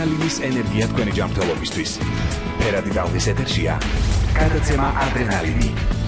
ადრენალინის ენერგია თქვენი ჯანმრთელობისთვის. ფერადი ტალღის ეთერშია გადაცემა ადრენალინი.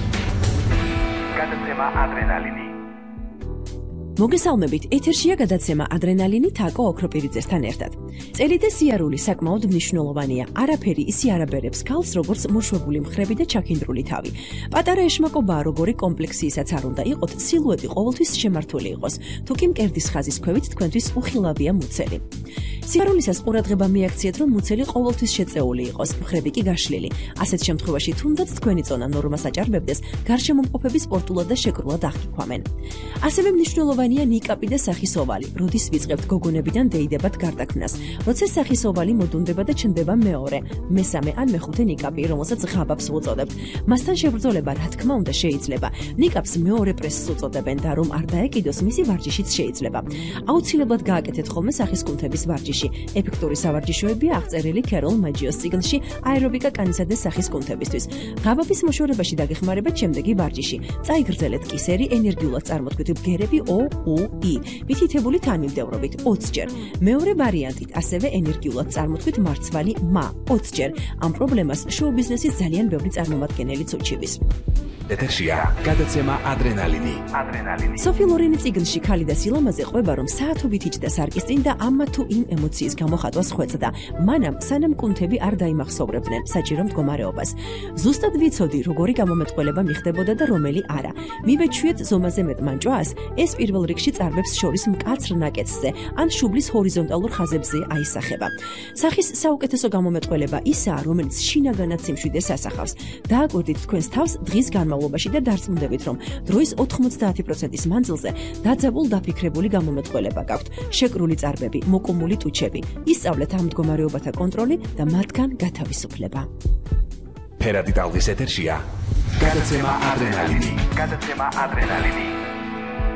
მოგესალმებით, ეთერშია გადაცემა ადრენალინი თაკო ოქროპირიძესთან ერთად. წელი და სიარული საკმაოდ მნიშვნელოვანია. არაფერი ისი არაბერებს ქალს, როგორც მოშვებული მხრები და ჩაქინდრული თავი. პატარა ეშმაკობაა, როგორი კომპლექსიისაც არ უნდა იყოთ, სილუეტი ყოველთვის შემართული იყოს. თუ კი მკერდის ხაზის ქვევით თქვენთვის უხილავია მუცელი. სიარულისას ყურადღება მიაქციეთ, რომ მუცელი ყოველთვის შეწეული იყოს, მხრები კი გაშლილი. ასეთ შემთხვევაში თუნდაც თქვენი წონა ნორმას აჭარბებდეს, გარშემომყოფები სპორტულად და შეკრულად აღიქვამენ. ასევე მნიშვნელოვანია ნიკაპი და სახის ოვალი. როდის ვიწყებთ გოგონებიდან დეიდებად გარდაქმნას. როცა სახის ოვალი მოდუნდება და ჩნდება მეორე, მესამე ან მეხუთე ნიკაპი, რომელსაც ღაბავს უწოდებთ. მასთან შებრძოლება, რა თქმა უნდა, შეიძლება. ნიკაპს მეორე პრესს უწოდებენ და რომ არ დაეკიდოს, მისი ვარჯიშიც შეიძლება. აუცილებლად გააკეთეთ ხოლმე სახის კუნთების ვარჯიში. ეფექტური სავარჯიშოებია აღწერილი ქეროლ მაჯიოს წიგნში აერობიკა კანისა და სახის კუნთებისთვის. ღაბების მოშორებაში დაგეხმარებათ შემდეგი ვარჯიში. წაიგრძელეთ კისერი ენერგიულად წარმოთქვით ბგერები O-U-I. მითითებული თანმიმდევრობით 20 ჯერ. მეორე ვარიანტით ასევე ენერგიულად წარმოთქვით მარცვალი მა 20 ჯერ. ამ პრობლემას შოუ-ბიზნესის ძალიან ბევრი წარმომადგენელი უჩივის. ეთერშია გადაცემა ადრენალინი. სოფი ლორენი წიგნში ქალი და სილამაზე ყვება, რომ საათობით იჯდა სარკის წინ და ამა თუ იმ ემოციის გამოხატვას ხვეწდა. მანამ სანამ კუნთები არ დაიმახსოვრებდნენ საჭირო მდგომარეობას. ზუსტად ვიცოდი, როგორი გამომეტყველება მიხდებოდა და რომელი არა. მივეჩვიეთ ზომაზე მეტ მანჭვას, ეს პირველ რიგში წარბებს შორის მკაცრ ნაკეთზე ან შუბლის ჰორიზონტალურ ხაზებზე აისახება. სახის საუკეთესო გამომეტყველება ისაა, რომელიც შინაგანად სიმშვიდეს ასახავს. დააკვირდით თქვენს თავს დღის განმავლობაში და დარწმუნდებით, რომ დროის 90% მანძილზე დაძაბულ დაფიქრებული გამომეტყველება გაქვთ. შეკრული წარბები, მოკუმული ტუჩები. ისწავლეთ ამ მდგომარეობათა კონტროლი და მათგან გათავისუფლება. ფერადი ტალღის ეთერშია გადაცემა ადრენალინი.